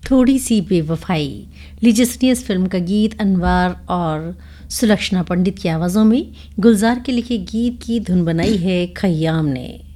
थोड़ी सी बेवफाई। लीजिए सुनिए इस फिल्म का गीत अनवार और सुलक्षणा पंडित की आवाज़ों में। गुलजार के लिखे गीत की धुन बनाई है खय्याम ने।